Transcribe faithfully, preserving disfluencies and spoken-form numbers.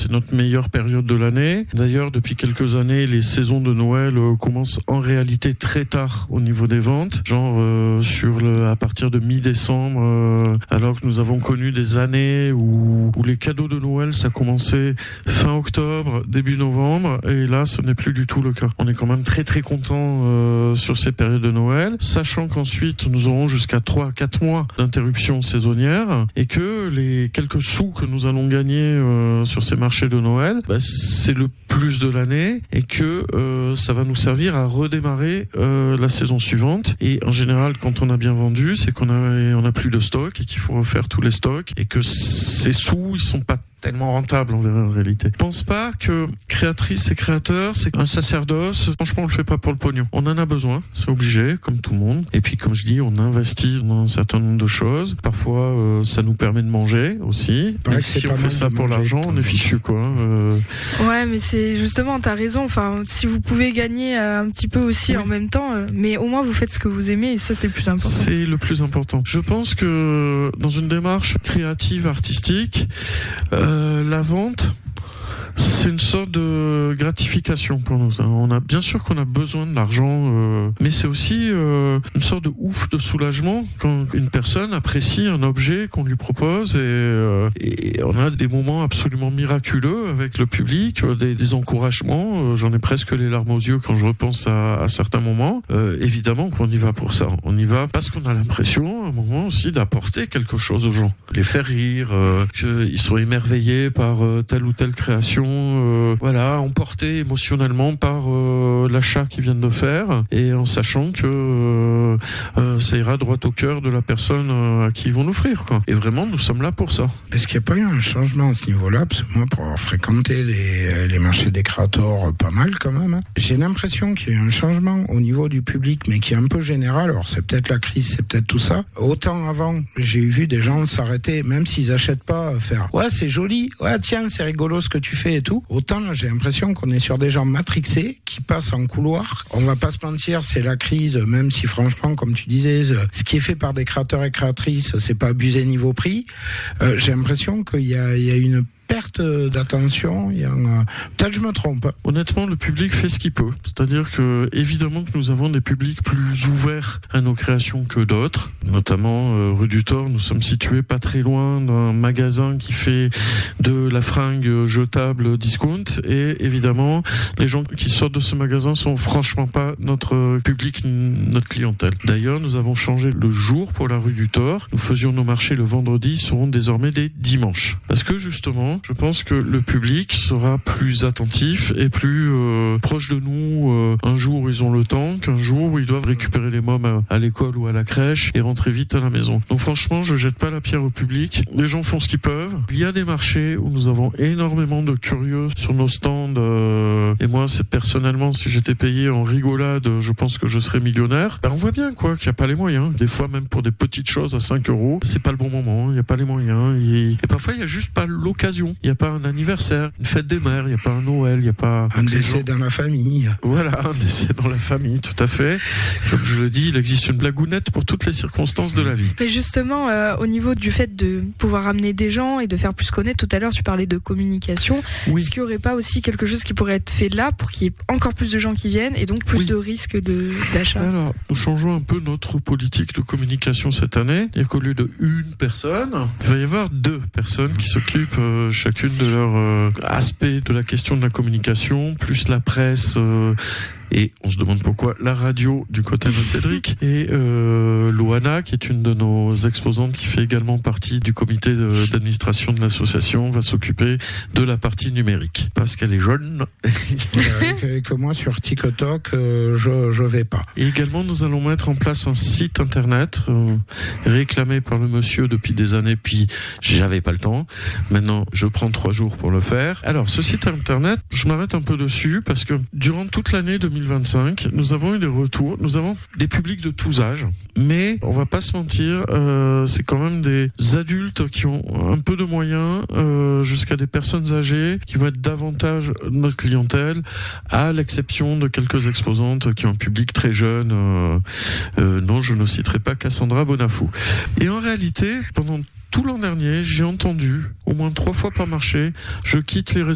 c'est notre meilleure période de l'année. D'ailleurs, depuis quelques années, les saisons de Noël euh, commencent en réalité très tard au niveau des ventes, genre euh, sur le, à partir de mi-décembre, euh, alors que nous avons connu des années où, où les cadeaux de Noël, ça commençait fin octobre, début novembre, et là, ce n'est plus du tout le cas. On est quand même très très content euh, sur ces périodes de Noël, sachant qu'ensuite, nous aurons jusqu'à trois à quatre mois d'interruption saisonnière, et que les quelques sous que nous allons gagner euh, sur ces marchés de Noël, bah, c'est le plus de l'année, et que euh, ça va nous servir à redémarrer euh, la saison suivante. Et en général, quand on a bien vendu, c'est qu'on a on a plus de stock et qu'il faut refaire tous les stocks, et que ces sous, ils sont pas tellement rentable en, en réalité. Je pense pas que créatrice et créateur, c'est un sacerdoce. Franchement, on le fait pas pour le pognon. On en a besoin, c'est obligé, comme tout le monde. Et puis, comme je dis, on investit dans un certain nombre de choses. Parfois, euh, ça nous permet de manger aussi. Et si on fait ça pour l'argent, on est fichu, quoi. Euh... Ouais, mais c'est justement, t'as raison. Enfin, si vous pouvez gagner euh, un petit peu aussi oui. en même temps, euh, mais au moins vous faites ce que vous aimez, et ça, c'est le plus important. C'est le plus important. Je pense que dans une démarche créative, artistique, euh, Euh, la vente, c'est une sorte de gratification pour nous. On a bien sûr qu'on a besoin de l'argent, euh, mais c'est aussi euh, une sorte de ouf de soulagement quand une personne apprécie un objet qu'on lui propose, et, euh, et on a des moments absolument miraculeux avec le public, des, des encouragements. Euh, j'en ai presque les larmes aux yeux quand je repense à, à certains moments. Euh, évidemment qu'on y va pour ça. On y va parce qu'on a l'impression, à un moment aussi, d'apporter quelque chose aux gens, les faire rire, euh, qu'ils sont émerveillés par euh, telle ou telle création. Euh, voilà, emportés émotionnellement par euh, l'achat qu'ils viennent de faire, et en sachant que euh, euh, ça ira droit au cœur de la personne euh, à qui ils vont l'offrir, quoi. Et vraiment, nous sommes là pour ça. Est-ce qu'il n'y a pas eu un changement à ce niveau-là? Parce que moi, pour avoir fréquenté les, les marchés des créateurs pas mal quand même, hein, j'ai l'impression qu'il y a eu un changement au niveau du public, mais qui est un peu général. Alors c'est peut-être la crise, c'est peut-être tout ça. Autant avant, j'ai vu des gens s'arrêter, même s'ils achètent pas, faire « Ouais, c'est joli, ouais, tiens, c'est rigolo ce que tu fais et tout ». Autant là, j'ai l'impression qu'on est sur des gens matrixés qui passent en couloir. On va pas se mentir, c'est la crise, même si franchement, comme tu disais, ce qui est fait par des créateurs et créatrices, c'est pas abusé niveau prix. Euh, j'ai l'impression qu'il y a, il y a une perte d'attention. Il y a un... Peut-être je me trompe. Honnêtement, le public fait ce qu'il peut. C'est-à-dire que, évidemment, que nous avons des publics plus ouverts à nos créations que d'autres. Notamment, euh, rue du Thor, nous sommes situés pas très loin d'un magasin qui fait de la fringue jetable discount. Et évidemment, les gens qui sortent de ce magasin sont franchement pas notre public, notre clientèle. D'ailleurs, nous avons changé le jour pour la rue du Thor. Nous faisions nos marchés le vendredi, ils seront désormais des dimanches. Parce que, justement, je pense que le public sera plus attentif et plus euh, proche de nous euh, un jour où ils ont le temps qu'un jour où ils doivent récupérer les mômes à, à l'école ou à la crèche et rentrer vite à la maison. Donc franchement, je jette pas la pierre au public. Les gens font ce qu'ils peuvent. Il y a des marchés où nous avons énormément de curieux sur nos stands. Euh, et moi, c'est personnellement, si j'étais payé en rigolade, je pense que je serais millionnaire. Ben, on voit bien quoi qu'il n'y a pas les moyens. Des fois, même pour des petites choses à cinq euros, c'est pas le bon moment. Il n'y a pas les moyens. Et, et parfois, il y a juste pas l'occasion. Il n'y a pas un anniversaire, une fête des mères, il n'y a pas un Noël, il n'y a pas... Un décès dans la famille. Voilà, un décès dans la famille, tout à fait. Comme je le dis, il existe une blagounette pour toutes les circonstances de la vie. Mais justement, euh, au niveau du fait de pouvoir amener des gens et de faire plus connaître, tout à l'heure tu parlais de communication, oui. Est-ce qu'il n'y aurait pas aussi quelque chose qui pourrait être fait là pour qu'il y ait encore plus de gens qui viennent et donc plus oui. de risques de, d'achat? Alors, nous changeons un peu notre politique de communication cette année. C'est-à-dire qu'au lieu de une personne, il va y avoir deux personnes qui s'occupent euh, chacune de leur euh, aspect de la question de la communication, plus la presse, euh, et on se demande pourquoi la radio du côté de Cédric, et euh, Loana, qui est une de nos exposantes qui fait également partie du comité de, d'administration de l'association, va s'occuper de la partie numérique parce qu'elle est jeune et que, que moi sur TikTok euh, je je vais pas. Et également nous allons mettre en place un site internet euh, réclamé par le monsieur depuis des années, puis j'avais pas le temps. Maintenant je prends trois jours pour le faire. Alors ce site internet, je m'arrête un peu dessus parce que durant toute l'année deux mille vingt-cinq, nous avons eu des retours, nous avons des publics de tous âges, mais on va pas se mentir, euh, c'est quand même des adultes qui ont un peu de moyens euh, jusqu'à des personnes âgées qui vont être davantage notre clientèle, à l'exception de quelques exposantes qui ont un public très jeune. Euh, euh, non, je ne citerai pas Cassandra Bonafou. Et en réalité, pendant tout l'an dernier, j'ai entendu au moins trois fois par marché, je quitte les réseaux